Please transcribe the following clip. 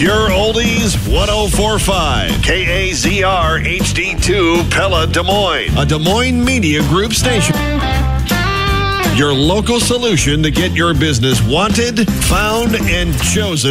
Pure Oldies 1045. KAZR HD2 Pella Des Moines. A Des Moines Media Group station. Your local solution to get your business wanted, found, and chosen